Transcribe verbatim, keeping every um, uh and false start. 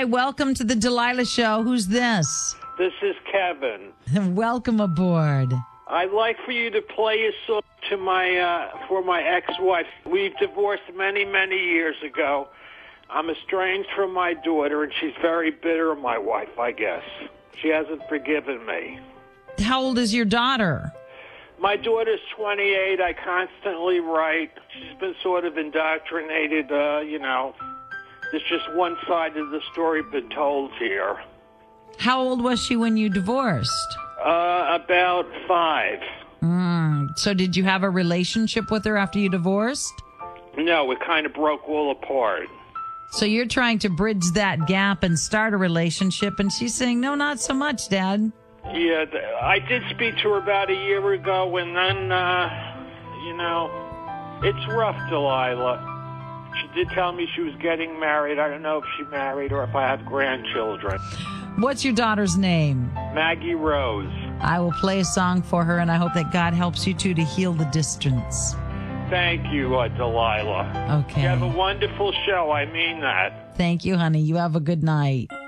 Hi, welcome to the Delilah Show. Who's this? This is Kevin. Welcome aboard. I'd like for you to play a song to my uh, for my ex-wife. We've divorced many, many years ago. I'm estranged from my daughter, and she's very bitter, my wife, I guess. She hasn't forgiven me. How old is your daughter? My daughter's twenty-eight. I constantly write. She's been sort of indoctrinated, uh, you know. There's just one side of the story been told here. How old was she when you divorced? Uh, about five. Mm. So did you have a relationship with her after you divorced? No, it kind of broke all apart. So you're trying to bridge that gap and start a relationship, and she's saying, no, not so much, Dad. Yeah, th- I did speak to her about a year ago, and then, uh, you know, it's rough, Delilah. She did tell me she was getting married. I don't know if she married or if I have grandchildren. What's your daughter's name? Maggie Rose. I will play a song for her, and I hope that God helps you two to heal the distance. Thank you, uh, Delilah. Okay. You have a wonderful show. I mean that. Thank you, honey. You have a good night.